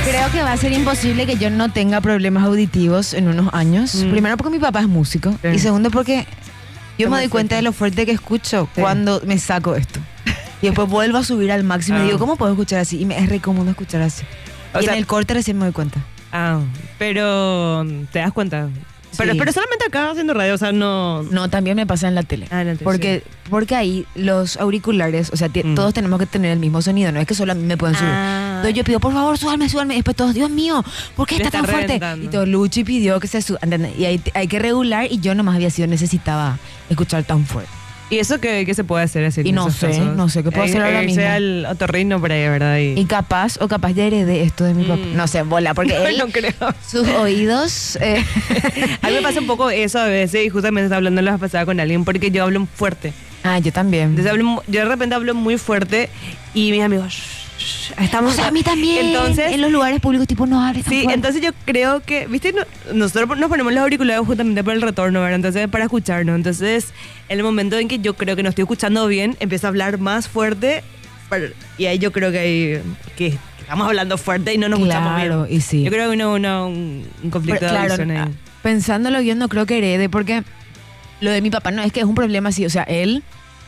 Creo que va a ser imposible que yo no tenga problemas auditivos en unos años. Primero porque mi papá es músico. Sí. Y segundo porque yo me doy fuerte. cuenta de lo fuerte que escucho cuando me saco esto. Y después vuelvo a subir al máximo y digo, ¿cómo puedo escuchar así? Y me es re cómodo escuchar así. O Y sea, en el corte recién me doy cuenta. Pero te das cuenta. Pero, Sí. pero solamente acá haciendo radio, o sea, no. No, también me pasa en la tele. Ah, en la tele, Porque ahí los auriculares, o sea, todos tenemos que tener el mismo sonido, no es que solo a mí me pueden subir. Entonces yo pido, por favor, súbame. Y después todos, Dios mío, ¿por qué Le está tan está fuerte? reventando. Y todo, Luchi pidió que se suba. ¿Entendés? Y ahí hay que regular y yo nomás había sido, necesitaba escuchar tan fuerte. ¿Y eso qué se puede hacer así? Y en no esos sé, casos? no sé qué puedo hacer ahora Irse mismo. al otorrino por ahí, ¿verdad? Y capaz ya heredé esto de mi papá. No sé, bola, porque él, No creo. sus oídos... A mí me pasa un poco eso a veces y justamente estaba hablando la vez pasada con alguien porque yo hablo fuerte. yo también. Entonces yo de repente hablo muy fuerte y mis amigos, estamos... O sea, a mí también. Entonces, en los lugares públicos, tipo, no hables tan sí, fuerte. entonces yo creo que, viste, nosotros nos ponemos los auriculares justamente por el retorno, ¿verdad? Entonces, para escucharnos. Entonces, en el momento en que yo creo que no estoy escuchando bien, empiezo a hablar más fuerte y ahí yo creo que estamos hablando fuerte y no nos escuchamos bien. Claro, y sí. Yo creo que un conflicto Pero, de claro, audición ahí. pensándolo bien, no creo que herede, porque lo de mi papá no es que es un problema así, o sea, él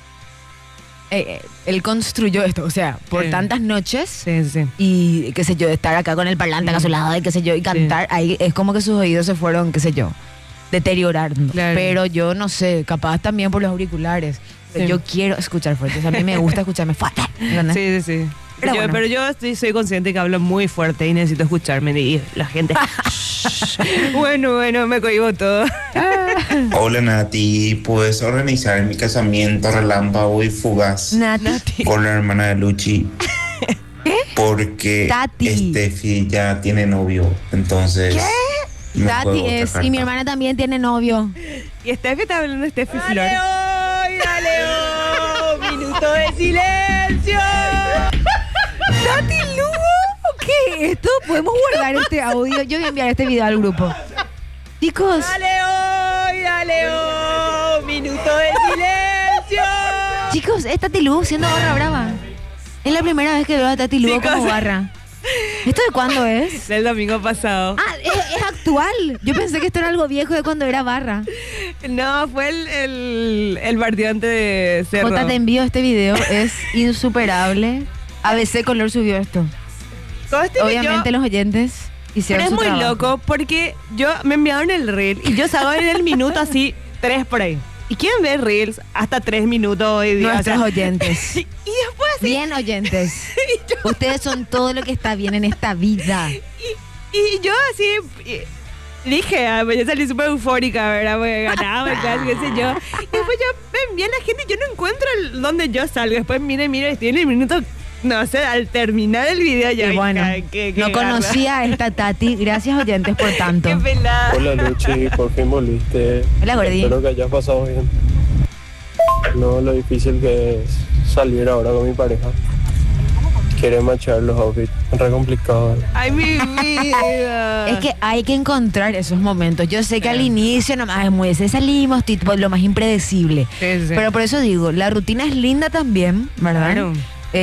construyó esto, o sea, por Sí. tantas noches Sí, sí. y qué sé yo, de estar acá con el parlante acá a su lado y qué sé yo, y cantar, ahí es como que sus oídos se fueron, qué sé yo, deteriorando. Claro. Pero yo no sé, capaz también por los auriculares, pero Sí. yo quiero escuchar fuerte, o sea, a mí me gusta escucharme fuerte, ¿entendés? Sí, sí, sí. Pero bueno. Pero yo soy consciente que hablo muy fuerte y necesito escucharme y la gente... bueno, me cohibo todo. Hola Nati, ¿puedes organizar mi casamiento relámpago y fugaz Nati. con la hermana de Luchi? Porque Tati. Steffi ya tiene novio, entonces... me Tati juego otra es, carta. y mi hermana también tiene novio. Y Steffi está hablando de Steffi Flor. ¡Dale, minuto de silencio! ¡Tati Lugo! ¿Qué? ¿Esto? ¿Podemos guardar este audio? Yo voy a enviar este video al grupo. Chicos, ¡Dale, minuto de silencio! chicos, es Tati Lugo siendo barra brava. Es la primera vez que veo a Tati Lugo Chicos. como barra. ¿Esto de cuándo es? Del domingo pasado. Es actual. Yo pensé que esto era algo viejo de cuando era barra. No, fue el partido antes de Cerro. Jota, te envío este video. Es insuperable. ABC Color subió esto. Todo este Obviamente video- los oyentes Pero hicieron es su muy trabajo. loco porque me enviaron el reel y yo salgo en el minuto así, 3 por ahí. ¿Y quieren ver reels hasta 3 minutos hoy día? Nuestros oyentes. Y después así, Bien, oyentes. Ustedes son todo lo que está bien en esta vida. y yo así dije, yo salí súper eufórica, ¿verdad? Porque ganaba, qué sé yo. Y después yo me envían la gente y yo no encuentro dónde yo salgo. Después miro, estoy en el minuto, no sé, al terminar el video ya. Y bueno, no conocía a esta Tati. Gracias, oyentes, por tanto. Qué pelada. Hola Luchi, por fin volviste. Hola, Gordi. Espero que hayas pasado bien. No lo difícil que es salir ahora con mi pareja. Quiere machar los outfits. Es re complicado. Ay, mi vida. Es que hay que encontrar esos momentos. Yo sé que al inicio nomás es muy salimos, tipo lo más impredecible. Sí, sí. Pero por eso digo, la rutina es linda también, ¿verdad? Claro.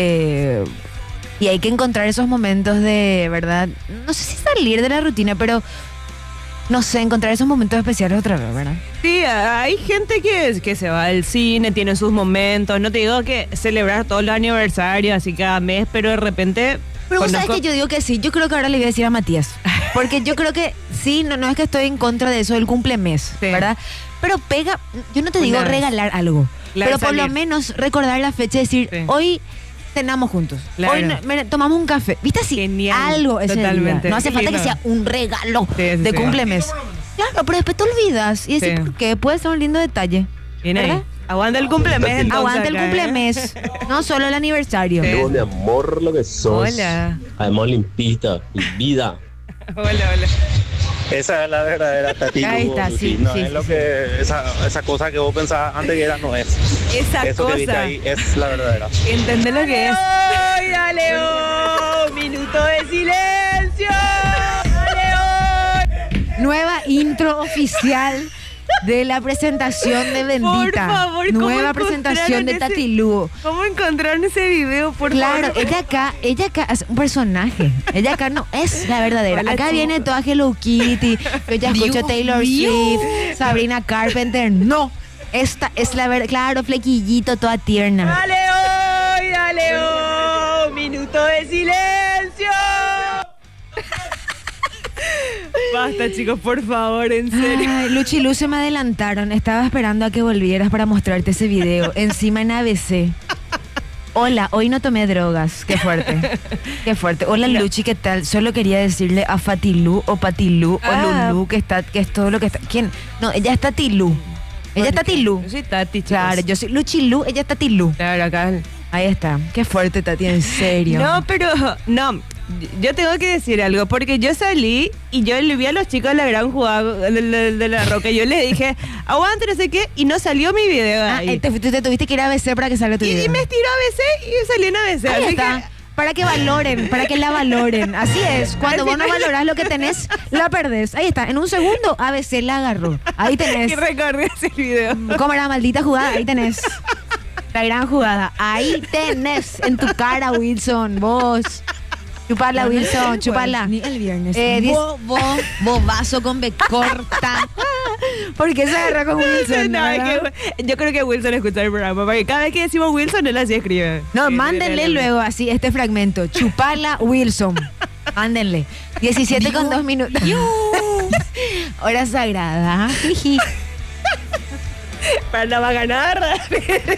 Y hay que encontrar esos momentos de, ¿verdad? No sé si salir de la rutina, pero no sé, encontrar esos momentos especiales otra vez, ¿verdad? Sí, hay gente que se va al cine, tiene sus momentos. No te digo que celebrar todos los aniversarios así cada mes, pero de repente... Pero vos sabés conozco- que yo digo que sí. Yo creo que ahora le voy a decir a Matías. Porque yo creo que sí, no es que estoy en contra de eso del cumplemes, Sí. ¿verdad? Pero pega, yo no te digo Una vez. regalar algo, Claro, pero por lo salir. menos recordar la fecha y decir, Sí. hoy cenamos juntos. Claro. Hoy tomamos un café. ¿Viste así? Genial. Algo ese Totalmente. día. No hace Qué falta que lindo. sea un regalo Sí, sí, de sí. cumplemes. Claro, pero después te olvidas y decir, Sí. ¿por qué? Puede ser un lindo detalle. Viene ahí. ¿Verdad? Aguanta el cumplemes entonces. Aguanta el acá, ¿eh? cumplemes, no solo el aniversario. Sí. De amor lo que sos. Hola. Además limpista y vida. Hola. Esa es la verdadera Tati Ahí Lugo, está, Luchi. sí, No sí, es sí, lo sí. que esa cosa que vos pensabas antes que era, no es. Esa Eso que viste cosa. ahí es la verdadera. ¿Entendés lo que es? ¡Ay, dale, minuto de silencio! ¡Dale, Nueva intro oficial de la presentación de Bendita. Por favor, ¿cómo nueva presentación de encontraron Tati Lu. ¿Cómo encontraron ese video? Por Claro, favor. ella acá es un personaje. Ella acá no es la verdadera. Hola, Acá chicos. viene toda Hello Kitty. Yo ya escucho Dios Taylor mío. Swift, Sabrina Carpenter. No, esta es la verdad. Claro, flequillito, toda tierna. Dale hoy, minuto de silencio. Basta, chicos, por favor, en serio. Ay, Luchi y Lu se me adelantaron. Estaba esperando a que volvieras para mostrarte ese video. Encima en ABC. Hola, hoy no tomé drogas. Qué fuerte. Qué fuerte. Hola, Luchi, ¿qué tal? Solo quería decirle a Fatilú o Patilú o Lulú que es todo lo que está. ¿Quién? No, ella es Tatilú. Ella es Tatilú. Yo soy Tati, chicos. Claro, yo soy Luchi Lu, ella es Tatilú. Claro, acá. Ahí está. Qué fuerte, Tati, en serio. No, pero no. Yo tengo que decir algo, porque yo salí y yo le vi a los chicos la gran jugada de la Roca. Yo les dije, aguante, no sé qué, y no salió mi video Ah, ahí. te tuviste que ir a ABC para que salga tu video. Y me estiró a veces y salí en ABC. Ahí así está. que- Para que valoren, para que la valoren. Así es. Cuando vos no valorás lo que tenés, la perdés. Ahí está. En un segundo, ABC la agarró. Ahí tenés. y recorrí ese video. ¿Cómo era maldita jugada? Ahí tenés. La gran jugada. Ahí tenés en tu cara, Wilson. Vos. Chupala, Wilson. Chupala. Ni el viernes. Bobazo con B corta. ¿Por qué se agarró con Wilson? No, es ¿verdad? que yo creo que Wilson escucha el programa, porque cada vez que decimos Wilson, él así escribe. No, Sí, mándenle sí, sí. luego así este fragmento. Chupala Wilson. Mándenle. 17 con 2 minutos. Hora sagrada. Jiji. Para la va a ganar.